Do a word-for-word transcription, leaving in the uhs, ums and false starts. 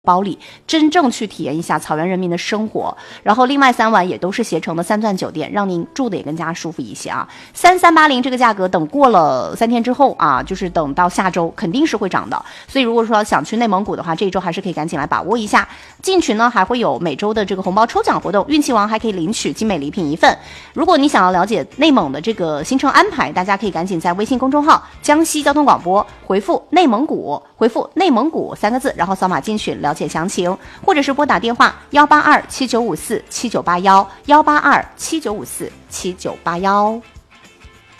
包里，真正去体验一下草原人民的生活。然后另外三晚也都是携程的三钻酒店，让您住的也更加舒服一些啊。三三八零这个价格，等过了三天之后啊，就是等到下周肯定是会涨的。所以如果说想去内蒙古的话，这一周还是可以赶紧来把握一下。进群呢还会有每周的这个红包抽奖活动，运气王还可以领取精美礼品一份。如果你想要了解内蒙的这个行程安排，大家可以赶紧在微信公众号江西交通广播回复内蒙古，回复内蒙古三个字，然后扫码进群了解详情，或者是拨打电话幺八二七九五四七九八幺幺八二七九五四七九八幺。